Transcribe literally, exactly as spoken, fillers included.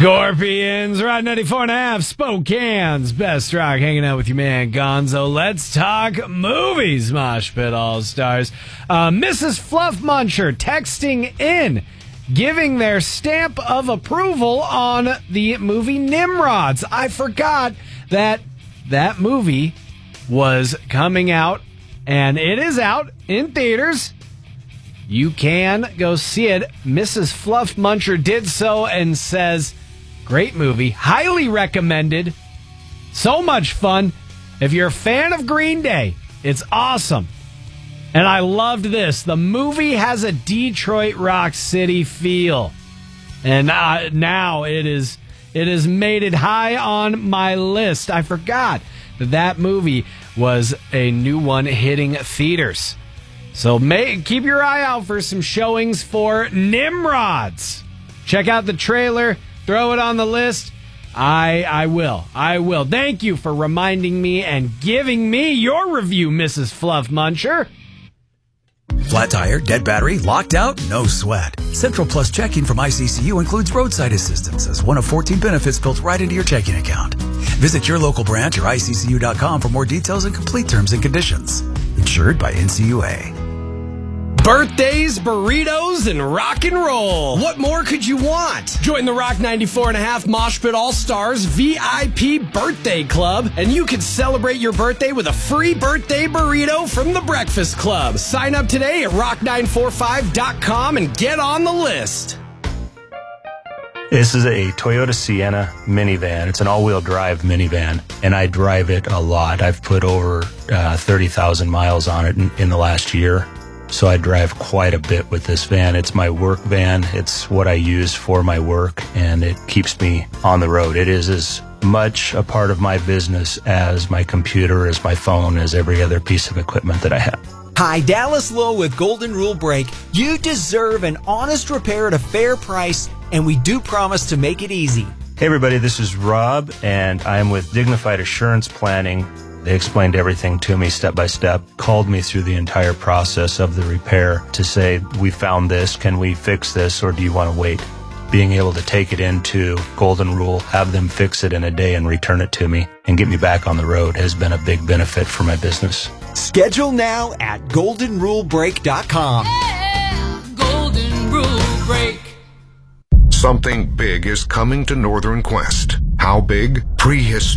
Scorpions, Rock ninety-four and a half, Spokane's best rock, hanging out with your man Gonzo. Let's talk movies, Mosh Pit All-Stars. Uh, Missus Fluff Muncher texting in, giving their stamp of approval on the movie Nimrods. I forgot that that movie was coming out, and it is out in theaters. You can go see it. Missus Fluff Muncher did so and says, great movie, highly recommended, so much fun. If you're a fan of Green Day, it's awesome. And I loved this. The movie has a Detroit Rock City feel. And uh, now it is it has made it high on my list. I forgot that that movie was a new one hitting theaters. So may, keep your eye out for some showings for Nimrods. Check out the trailer. Throw it on the list. I I will. I will. Thank you for reminding me and giving me your review, Missus Fluff Muncher. Flat tire, dead battery, locked out, no sweat. Central Plus checking from I C C U includes roadside assistance as one of fourteen benefits built right into your checking account. Visit your local branch or I C C U dot com for more details and complete terms and conditions. Insured by N C U A. Birthdays, burritos, and rock and roll. What more could you want? Join the Rock ninety-four and a half Mosh Pit All-Stars V I P Birthday Club, and you can celebrate your birthday with a free birthday burrito from the Breakfast Club. Sign up today at rock nine four five dot com and get on the list. This is a Toyota Sienna minivan. It's an all-wheel drive minivan, and I drive it a lot. I've put over uh, thirty thousand miles on it in, in the last year. So I drive quite a bit with this van. It's my work van. It's what I use for my work, and it keeps me on the road. It is as much a part of my business as my computer, as my phone, as every other piece of equipment that I have. Hi, Dallas Lowe with Golden Rule Brake. You deserve an honest repair at a fair price, and we do promise to make it easy. Hey everybody, this is Rob, and I'm with Dignified Assurance Planning. They explained everything to me step by step, called me through the entire process of the repair to say, we found this, can we fix this, or do you want to wait? Being able to take it into Golden Rule, have them fix it in a day and return it to me and get me back on the road has been a big benefit for my business. Schedule now at golden rule brake dot com. Yeah, Golden Rule Brake. Something big is coming to Northern Quest. How big? Prehistory.